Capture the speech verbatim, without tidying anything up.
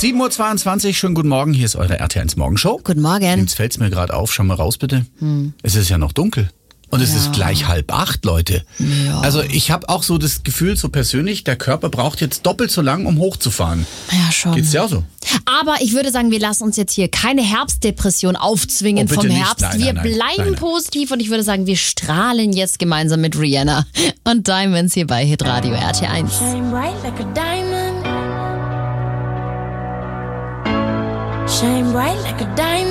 sieben Uhr zweiundzwanzig, schönen guten Morgen, hier ist eure R T eins Morgenshow. Guten Morgen. Jetzt fällt's mir gerade auf, schau mal raus bitte. Hm. Es ist ja noch dunkel. Und es ja. ist gleich halb acht, Leute. Ja. Also ich habe auch so das Gefühl, so persönlich, der Körper braucht jetzt doppelt so lang, um hochzufahren. Ja, schon. Geht's dir auch so? Aber ich würde sagen, wir lassen uns jetzt hier keine Herbstdepression aufzwingen Oh, vom bitte nicht. Herbst. Nein, wir nein, nein. bleiben Nein, nein. positiv und ich würde sagen, wir strahlen jetzt gemeinsam mit Rihanna und Diamonds hier bei Hitradio R T eins. Shine bright like a diamond. Shine bright like a diamond.